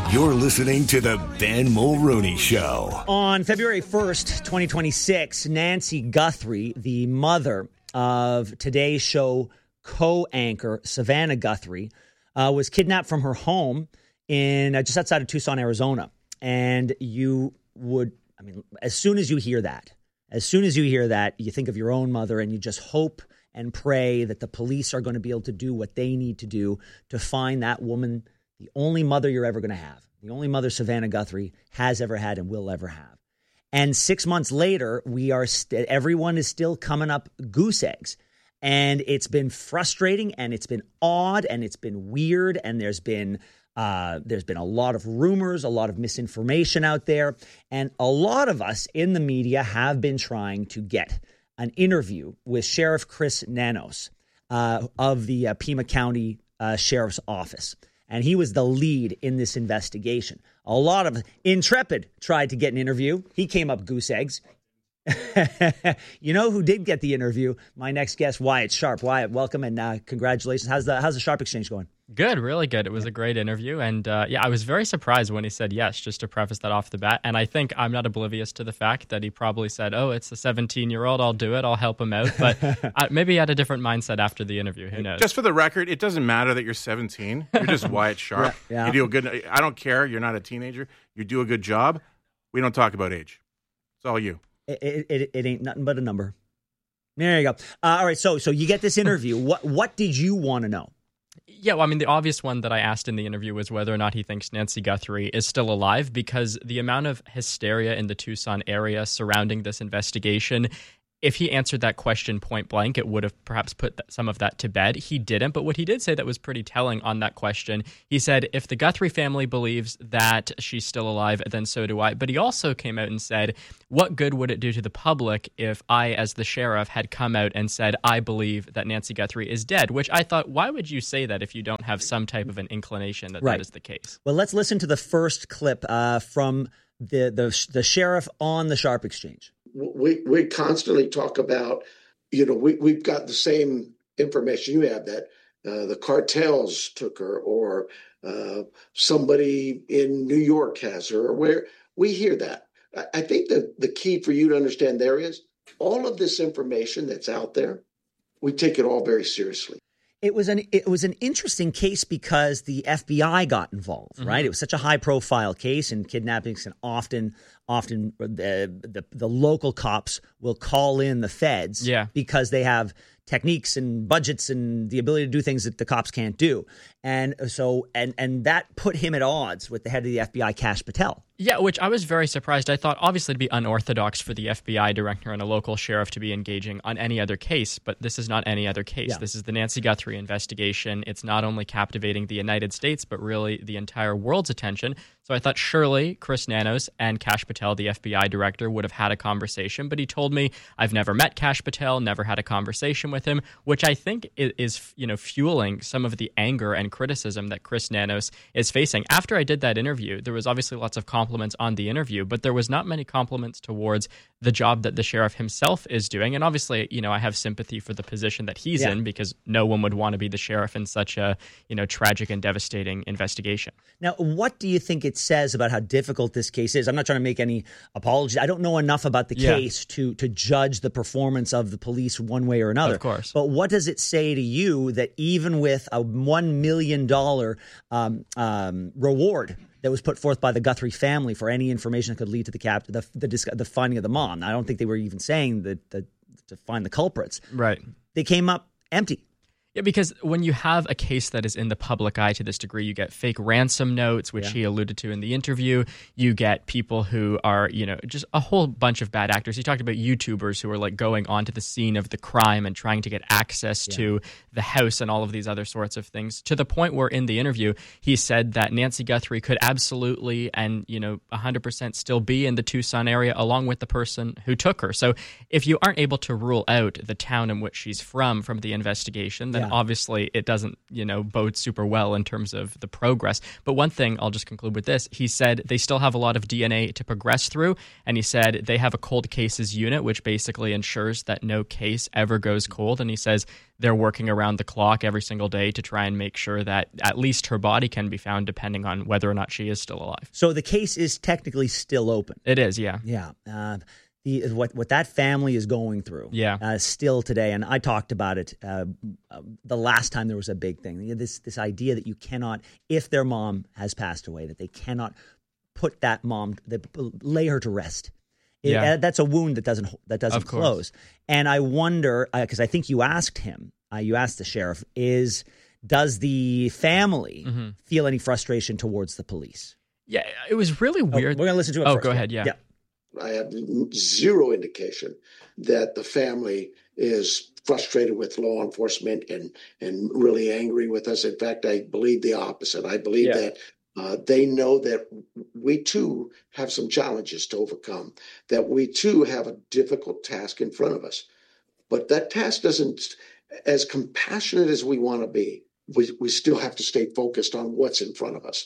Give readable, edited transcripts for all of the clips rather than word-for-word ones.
You're listening to The Ben Mulrooney Show. On February 1st, 2026, Nancy Guthrie, the mother of Today's Show co-anchor Savannah Guthrie, was kidnapped from her home in just outside of Tucson, Arizona. And as soon as you hear that, you think of your own mother and you just hope and pray that the police are going to be able to do what they need to do to find that woman, the only mother you're ever going to have, the only mother Savannah Guthrie has ever had and will ever have. And 6 months later, everyone is still coming up goose eggs. And it's been frustrating, and it's been odd, and it's been weird, and there's been a lot of rumors, a lot of misinformation out there, and a lot of us in the media have been trying to get an interview with Sheriff Chris Nanos of the Pima County Sheriff's Office. And he was the lead in this investigation. A lot of Intrepid tried to get an interview. He came up goose eggs. You know who did get the interview? My next guest, Wyatt Sharp. Wyatt, welcome and congratulations. How's the Sharp Exchange going? Good, really good. It was a great interview. And I was very surprised when he said yes, just to preface that off the bat. And I think I'm not oblivious to the fact that he probably said, oh, it's a 17-year-old. I'll do it. I'll help him out. But maybe he had a different mindset after the interview. Who knows? Just for the record, it doesn't matter that you're 17. You're just Wyatt Sharp. Yeah. You do a good. I don't care. You're not a teenager. You do a good job. We don't talk about age. It's all you. It ain't nothing but a number. There you go. All right, so you get this interview. What did you want to know? Yeah, well, I mean, the obvious one that I asked in the interview was whether or not he thinks Nancy Guthrie is still alive, because the amount of hysteria in the Tucson area surrounding this investigation, if he answered that question point blank, it would have perhaps put some of that to bed. He didn't, but what he did say that was pretty telling on that question, he said, if the Guthrie family believes that she's still alive, then so do I. But he also came out and said, what good would it do to the public if I, as the sheriff, had come out and said, I believe that Nancy Guthrie is dead? Which I thought, why would you say that if you don't have some type of an inclination that that is the case? Well, let's listen to the first clip from the sheriff on the Sharp Exchange. We constantly talk about, we've got the same information you have, that the cartels took her, or somebody in New York has her, or where we hear that. I think that the key for you to understand there is all of this information that's out there, we take it all very seriously. It was an interesting case because the FBI got involved, right? It was such a high profile case, and kidnappings can often the local cops will call in the feds because they have techniques and budgets and the ability to do things that the cops can't do. And so and that put him at odds with the head of the FBI, Kash Patel. Yeah, which I was very surprised. I thought, obviously, it'd be unorthodox for the FBI director and a local sheriff to be engaging on any other case, but this is not any other case. Yeah. This is the Nancy Guthrie investigation. It's not only captivating the United States, but really the entire world's attention. So I thought surely Chris Nanos and Kash Patel, the FBI director, would have had a conversation, but he told me, I've never met Kash Patel, never had a conversation with him, which I think is fueling some of the anger and criticism that Chris Nanos is facing. After I did that interview, there was obviously lots of compliments on the interview, but there was not many compliments towards the job that the sheriff himself is doing. And obviously, I have sympathy for the position that he's in, because no one would want to be the sheriff in such a, tragic and devastating investigation. Now, what do you think it says about how difficult this case is? I'm not trying to make any apologies. I don't know enough about the case to judge the performance of the police one way or another. Of course. But what does it say to you that even with a $1 million reward that was put forth by the Guthrie family for any information that could lead to the finding of the mom? I don't think they were even saying that to find the culprits. Right. They came up empty. Yeah, because when you have a case that is in the public eye to this degree, you get fake ransom notes, which he alluded to in the interview. You get people who are, just a whole bunch of bad actors. He talked about YouTubers who are like going onto the scene of the crime and trying to get access to the house and all of these other sorts of things, to the point where in the interview, he said that Nancy Guthrie could absolutely and, 100% still be in the Tucson area along with the person who took her. So if you aren't able to rule out the town in which she's from the investigation, then obviously it doesn't, bode super well in terms of the progress. But one thing, I'll just conclude with this. He said they still have a lot of DNA to progress through. And he said they have a cold cases unit, which basically ensures that no case ever goes cold. And he says they're working around the clock every single day to try and make sure that at least her body can be found, depending on whether or not she is still alive. So the case is technically still open. It is, yeah. Yeah. What that family is going through still today, and I talked about it the last time there was a big thing, this idea that you cannot, if their mom has passed away, that they cannot put that mom, lay her to rest. That's a wound that doesn't close. And I wonder, because I think you asked the sheriff, does the family feel any frustration towards the police? Yeah, it was really weird. We're going to listen to it first. Go ahead, yeah. I have zero indication that the family is frustrated with law enforcement and really angry with us. In fact, I believe the opposite. I believe that they know that we too have some challenges to overcome, that we too have a difficult task in front of us. But that task doesn't, as compassionate as we want to be, we still have to stay focused on what's in front of us.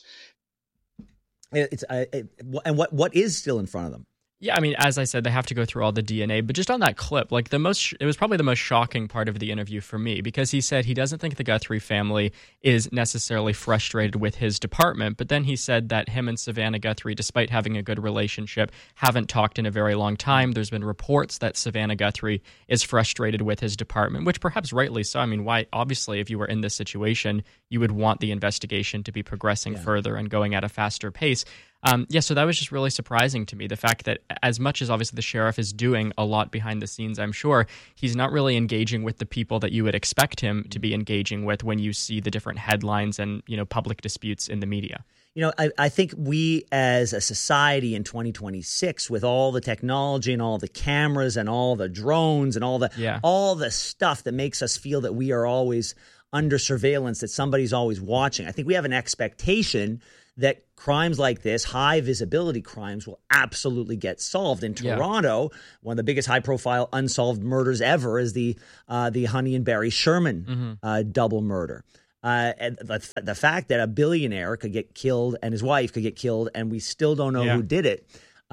And what is still in front of them? Yeah, I mean, as I said, they have to go through all the DNA. But just on that clip, it was probably the most shocking part of the interview for me, because he said he doesn't think the Guthrie family is necessarily frustrated with his department. But then he said that him and Savannah Guthrie, despite having a good relationship, haven't talked in a very long time. There's been reports that Savannah Guthrie is frustrated with his department, which perhaps rightly so. I mean, why? Obviously, if you were in this situation, you would want the investigation to be progressing further and going at a faster pace. So that was just really surprising to me. The fact that as much as obviously the sheriff is doing a lot behind the scenes, I'm sure, he's not really engaging with the people that you would expect him to be engaging with when you see the different headlines and, public disputes in the media. I think we as a society in 2026, with all the technology and all the cameras and all the drones and all the stuff that makes us feel that we are always under surveillance, that somebody's always watching, I think we have an expectation that crimes like this, high visibility crimes, will absolutely get solved. In Toronto, one of the biggest high profile unsolved murders ever is the Honey and Barry Sherman double murder. And the fact that a billionaire could get killed and his wife could get killed and we still don't know who did it.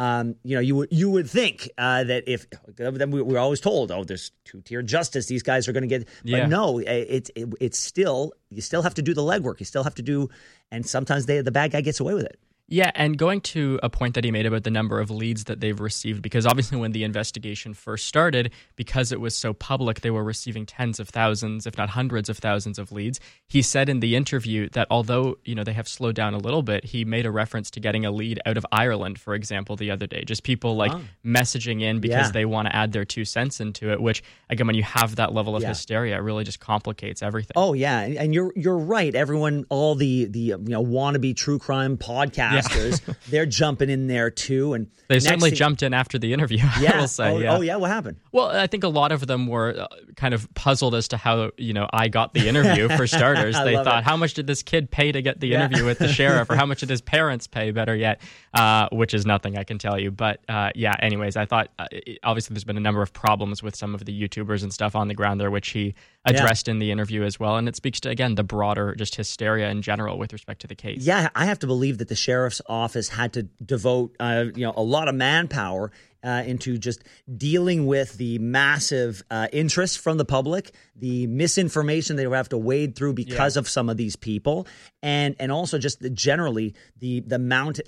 You would think that if then we're always told, there's two-tier justice, these guys are going to get. But no, it's still, you still have to do the legwork. You still have to do, and sometimes the bad guy gets away with it. Yeah, and going to a point that he made about the number of leads that they've received, because obviously when the investigation first started, because it was so public, they were receiving tens of thousands, if not hundreds of thousands of leads. He said in the interview that although, they have slowed down a little bit, he made a reference to getting a lead out of Ireland, for example, the other day. Just people messaging in because they want to add their 2 cents into it, which, again, when you have that level of hysteria, it really just complicates everything. Oh, yeah, and you're right. Everyone, all the wannabe true crime podcasts, they're jumping in there too, and they certainly jumped in after the interview. I will say, what happened? Well, I think a lot of them were kind of puzzled as to how I got the interview. For starters, they thought, how much did this kid pay to get the interview with the sheriff, or how much did his parents pay? Better yet, which is nothing, I can tell you. But anyways, I thought obviously there's been a number of problems with some of the YouTubers and stuff on the ground there, which he addressed in the interview as well, and it speaks to, again, the broader just hysteria in general with respect to the case. Yeah, I have to believe that the sheriff's office had to devote a lot of manpower into just dealing with the massive interest from the public, the misinformation they would have to wade through because of some of these people, and also just generally the amount.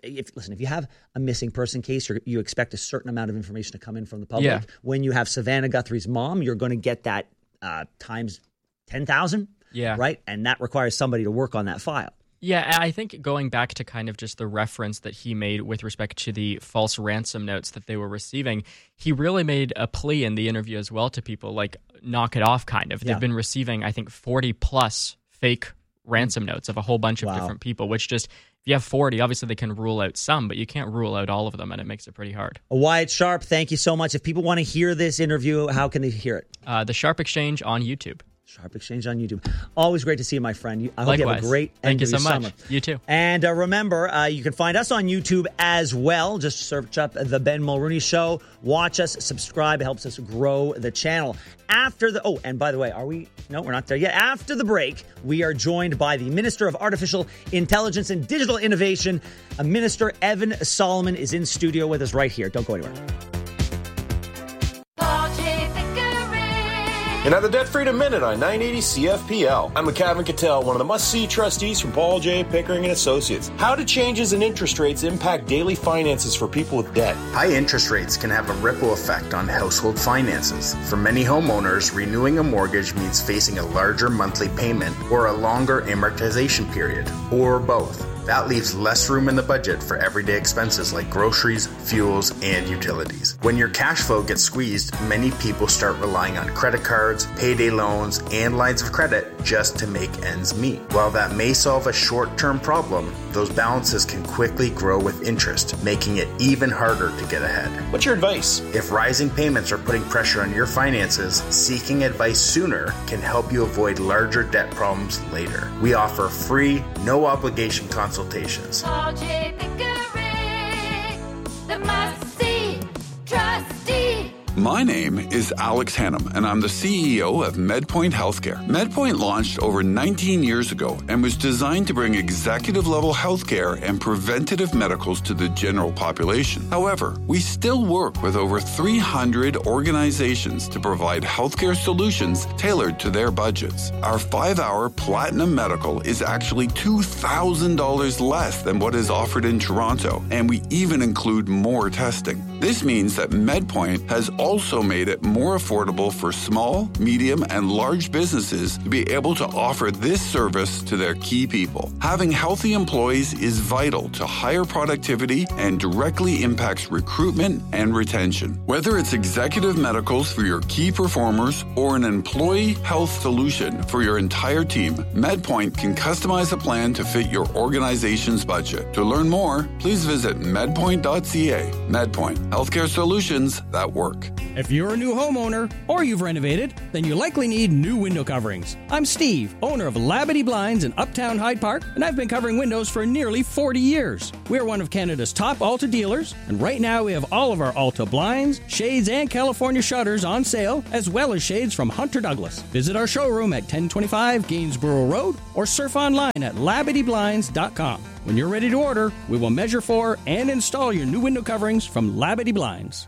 If you have a missing person case, you expect a certain amount of information to come in from the public. When you have Savannah Guthrie's mom, you're going to get that times 10,000, right? And that requires somebody to work on that file. Yeah, I think going back to kind of just the reference that he made with respect to the false ransom notes that they were receiving, he really made a plea in the interview as well to people, like, knock it off, kind of. They've been receiving, I think, 40-plus fake ransom notes of a whole bunch of different people, which just, if you have 40, obviously they can rule out some, but you can't rule out all of them, and it makes it pretty hard. Wyatt Sharp, thank you so much. If people want to hear this interview, how can they hear it? The Sharp Exchange on YouTube. Sharp Exchange on YouTube. Always great to see you, my friend. I hope you have a great end of your summer. You too. And remember, you can find us on YouTube as well. Just search up The Ben Mulrooney Show. Watch us, subscribe. It helps us grow the channel. And by the way, we're not there yet. After the break, we are joined by the Minister of Artificial Intelligence and Digital Innovation. Minister Evan Solomon is in studio with us right here. Don't go anywhere. And at the Debt Freedom Minute on 980 CFPL, I'm McCavin Cattell, one of the must-see trustees from Paul J. Pickering & Associates. How do changes in interest rates impact daily finances for people with debt? High interest rates can have a ripple effect on household finances. For many homeowners, renewing a mortgage means facing a larger monthly payment or a longer amortization period, or both. That leaves less room in the budget for everyday expenses like groceries, fuels, and utilities. When your cash flow gets squeezed, many people start relying on credit cards, payday loans, and lines of credit just to make ends meet. While that may solve a short-term problem, those balances can quickly grow with interest, making it even harder to get ahead. What's your advice? If rising payments are putting pressure on your finances, seeking advice sooner can help you avoid larger debt problems later. We offer free, no-obligation consultations. Paul J. Pickering, the must-see trustee. My name is Alex Hannum, and I'm the CEO of MedPoint Healthcare. MedPoint launched over 19 years ago and was designed to bring executive-level healthcare and preventative medicals to the general population. However, we still work with over 300 organizations to provide healthcare solutions tailored to their budgets. Our 5-hour Platinum Medical is actually $2,000 less than what is offered in Toronto, and we even include more testing. This means that MedPoint has also made it more affordable for small, medium, and large businesses to be able to offer this service to their key people. Having healthy employees is vital to higher productivity and directly impacts recruitment and retention. Whether it's executive medicals for your key performers or an employee health solution for your entire team, MedPoint can customize a plan to fit your organization's budget. To learn more, please visit medpoint.ca. MedPoint, healthcare solutions that work. If you're a new homeowner or you've renovated, then you likely need new window coverings. I'm Steve, owner of Labadee Blinds in Uptown Hyde Park, and I've been covering windows for nearly 40 years. We're one of Canada's top Alta dealers, and right now we have all of our Alta blinds, shades, and California shutters on sale, as well as shades from Hunter Douglas. Visit our showroom at 1025 Gainsborough Road or surf online at LabadeeBlinds.com. When you're ready to order, we will measure for and install your new window coverings from Labadee Blinds.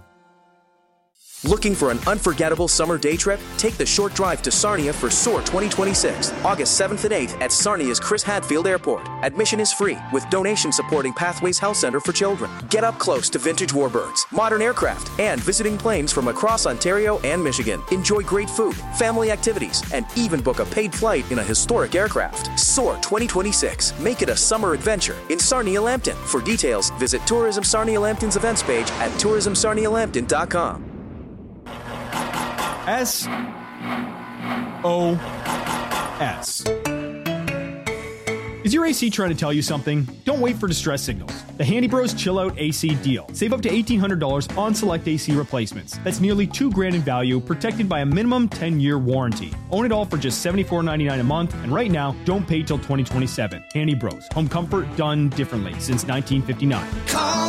Looking for an unforgettable summer day trip? Take the short drive to Sarnia for SOAR 2026, August 7th and 8th at Sarnia's Chris Hadfield Airport. Admission is free, with donations supporting Pathways Health Center for Children. Get up close to vintage warbirds, modern aircraft, and visiting planes from across Ontario and Michigan. Enjoy great food, family activities, and even book a paid flight in a historic aircraft. SOAR 2026. Make it a summer adventure in Sarnia-Lambton. For details, visit Tourism Sarnia Lambton's events page at tourismsarnialambton.com. SOS. Is your AC trying to tell you something? Don't wait for distress signals. The Handy Bros Chill Out AC deal. Save up to $1,800 on select AC replacements. That's nearly $2,000 in value, protected by a minimum 10-year warranty. Own it all for just $74.99 a month, and right now, don't pay till 2027. Handy Bros. Home comfort done differently since 1959.